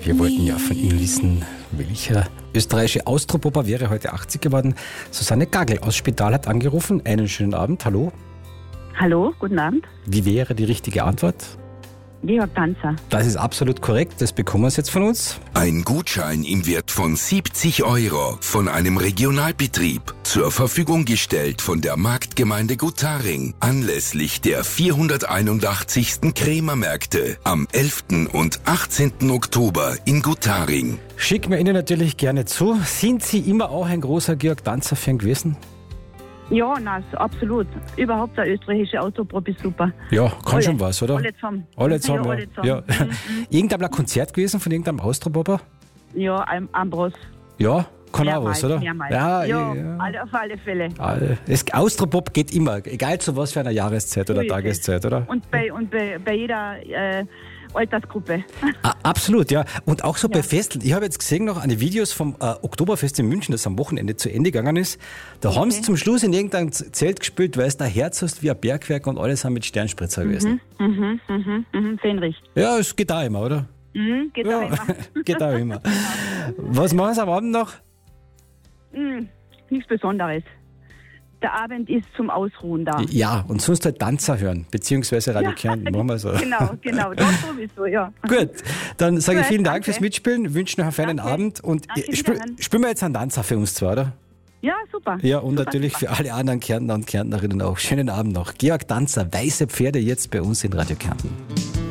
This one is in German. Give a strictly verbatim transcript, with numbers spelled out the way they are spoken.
Wir wollten ja von Ihnen wissen, welcher österreichische Austropopper wäre heute achtzig geworden. Susanne Gagel aus Spital hat angerufen. Einen schönen Abend. Hallo. Hallo, guten Abend. Wie wäre die richtige Antwort? Georg Danzer. Das ist absolut korrekt. Das bekommen Sie jetzt von uns. Ein Gutschein im Wert von siebzig Euro von einem Regionalbetrieb zur Verfügung gestellt von der Marktgemeinde Gutaring anlässlich der vierhunderteinundachtzigsten Krämermärkte am elften und achtzehnten Oktober in Gutaring. Schicken wir Ihnen natürlich gerne zu. Sind Sie immer auch ein großer Georg Danzer-Fan gewesen? Ja, nein, absolut. Überhaupt der österreichische Autoprop ist super. Ja, kann Alle. schon was, oder? Alle zusammen. Alle zusammen, ja. ja. Alle zusammen. ja. Mhm. Irgendein Konzert gewesen von irgendeinem Austropopper? Ja, Am- Ambros. Ja, kann auch Mehrmals, was, oder? mehrmals. Ja, ja, ja. Alle, auf alle Fälle. Alle. Es, Austropop geht immer, egal zu was für einer Jahreszeit oder So ist es. Tageszeit, oder? Und bei, und bei, bei jeder äh, Altersgruppe. Ah, absolut, ja. Und auch so Ja. bei Festeln. Ich habe jetzt gesehen noch eine Videos vom äh, Oktoberfest in München, das am Wochenende zu Ende gegangen ist. Da Okay. haben sie zum Schluss in irgendeinem Z- Zelt gespielt, weil es da Herz hast wie ein Bergwerk und alles haben mit Sternspritzer gewesen. Mhm, mhm, mhm, Fenrich. Ja, es geht auch immer, oder? Mhm, geht Ja, auch immer. geht auch immer. Was machen Sie am Abend noch? Mhm, nichts Besonderes. Der Abend ist zum Ausruhen da. Ja, und sonst halt Tanzer hören, beziehungsweise Radio Ja, Kärnten. Machen wir so. Genau, genau. Das sowieso, ja. Gut, dann sage ich Gut, vielen Dank danke. fürs Mitspielen, wünsche noch einen feinen Danke. Abend und Danke, spiel, wiederhören. spielen wir jetzt einen Tanzer für uns zwei, oder? Ja, super. Ja, und super, natürlich super. für alle anderen Kärntner und Kärntnerinnen auch. Schönen Abend noch. Georg Danzer, Weiße Pferde jetzt bei uns in Radio Kärnten.